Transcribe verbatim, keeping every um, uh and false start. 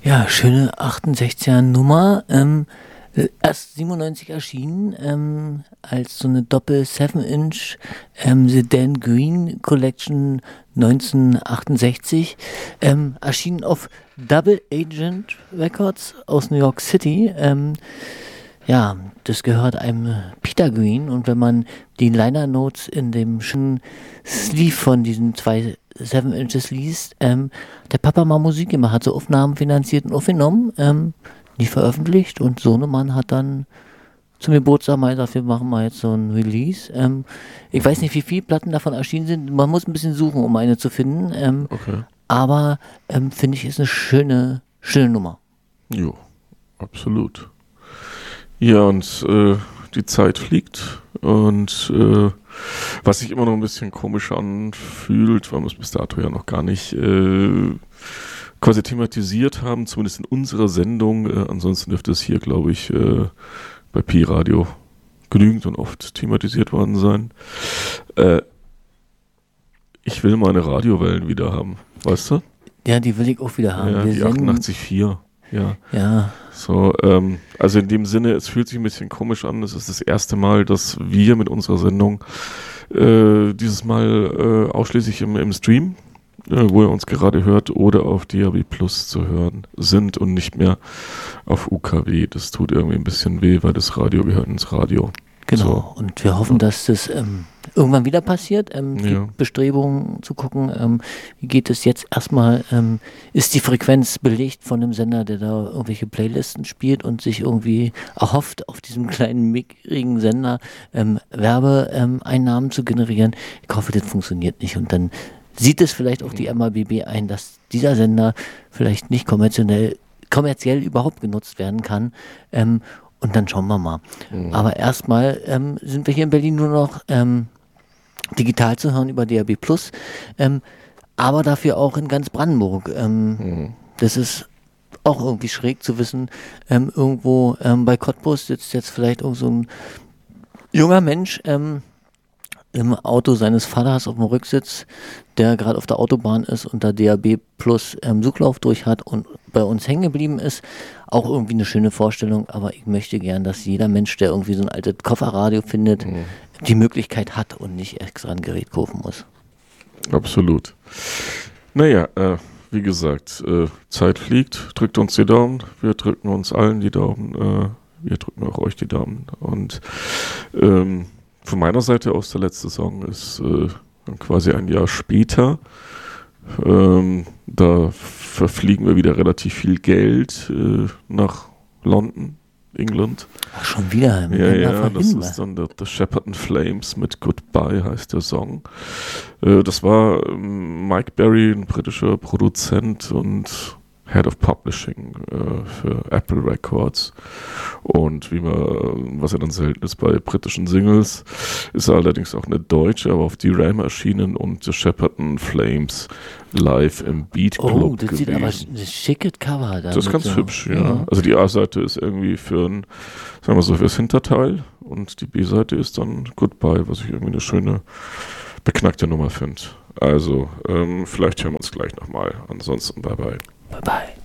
Ja, schöne achtundsechziger Nummer. Ähm, erst siebenundneunzig erschienen, ähm, als so eine Doppel seven Inch ähm, The Dan Green Collection neunzehnhundertachtundsechzig. Ähm, erschienen auf Double Agent Records aus New York City. Ähm, ja, das gehört einem Peter Green, und wenn man die Liner Notes in dem schönen Sleeve von diesen zwei Seven Inches liest, ähm, der Papa mal Musik gemacht, hat so Aufnahmen finanziert und aufgenommen, ähm, nie veröffentlicht, und Sohnemann hat dann zum Geburtstag mal gesagt, wir machen mal jetzt so ein Release. Ähm, ich weiß nicht, wie viele Platten davon erschienen sind, man muss ein bisschen suchen, um eine zu finden, ähm, Okay. aber ähm, finde ich, ist eine schöne, schöne Nummer. Jo, absolut. Ja, und äh, die Zeit fliegt, und äh, was sich immer noch ein bisschen komisch anfühlt, weil wir es bis dato ja noch gar nicht äh, quasi thematisiert haben, zumindest in unserer Sendung. Äh, ansonsten dürfte es hier, glaube ich, äh, bei Pi-Radio genügend und oft thematisiert worden sein. Äh, ich will meine Radiowellen wieder haben, weißt du? Ja, die will ich auch wieder haben. Ja, Wir die senden- achtundachtzig Komma vier. Ja. Ja, So, ähm, also in dem Sinne, es fühlt sich ein bisschen komisch an. Es ist das erste Mal, dass wir mit unserer Sendung äh, dieses Mal äh, ausschließlich im, im Stream, äh, wo ihr uns gerade hört, oder auf D A B Plus zu hören sind und nicht mehr auf U K W. Das tut irgendwie ein bisschen weh, weil das Radio gehört ins Radio. genau. So. Und wir hoffen, dass das ähm, irgendwann wieder passiert. Ähm, die Ja. Bestrebungen zu gucken, ähm, wie geht es jetzt erstmal, ähm, ist die Frequenz belegt von einem Sender, der da irgendwelche Playlisten spielt und sich irgendwie erhofft, auf diesem kleinen, mickrigen Sender ähm, Werbeeinnahmen zu generieren. Ich hoffe, das funktioniert nicht. Und dann sieht es vielleicht auch die M A B B ein, dass dieser Sender vielleicht nicht kommerziell, kommerziell überhaupt genutzt werden kann. Ähm, und dann schauen wir mal. Mhm. Aber erstmal ähm, sind wir hier in Berlin nur noch ähm, digital zu hören über D A B Plus, ähm, aber dafür auch in ganz Brandenburg. Ähm, Mhm. Das ist auch irgendwie schräg zu wissen, ähm, irgendwo ähm, bei Cottbus sitzt jetzt vielleicht irgend so ein junger Mensch ähm, im Auto seines Vaters auf dem Rücksitz, der gerade auf der Autobahn ist und da D A B Plus ähm, Suchlauf durch hat und bei uns hängen geblieben ist. Auch irgendwie eine schöne Vorstellung, aber ich möchte gern, dass jeder Mensch, der irgendwie so ein altes Kofferradio findet, Mhm. die Möglichkeit hat und nicht extra ein Gerät kaufen muss. Absolut. Naja, äh, wie gesagt, äh, Zeit fliegt, drückt uns die Daumen, wir drücken uns allen die Daumen, äh, wir drücken auch euch die Daumen. Und ähm, von meiner Seite aus, der letzte Song ist äh, dann quasi ein Jahr später. Ähm, da verfliegen wir wieder relativ viel Geld äh, nach London, England. Ach, schon wieder. im Ja, Länder ja, von das Himmel. ist dann der, der Shepperton Flames mit Goodbye heißt der Song. Äh, das war ähm, Mike Berry, ein britischer Produzent und Head of Publishing äh, für Apple Records. Und wie man, was ja dann selten ist bei britischen Singles, ist er allerdings auch eine deutsche, aber auf D-Ram erschienen und The Shepperton Flames live im Beat Club Oh, das gewesen. sieht aber sch- ein schickes Cover da. Das ist mit ganz so- hübsch, ja. Also die A-Seite ist irgendwie für ein, sagen wir so, fürs Hinterteil, und die B-Seite ist dann Goodbye, was ich irgendwie eine schöne, beknackte Nummer finde. Also, ähm, vielleicht hören wir uns gleich nochmal. Ansonsten, bye bye. Bye bye.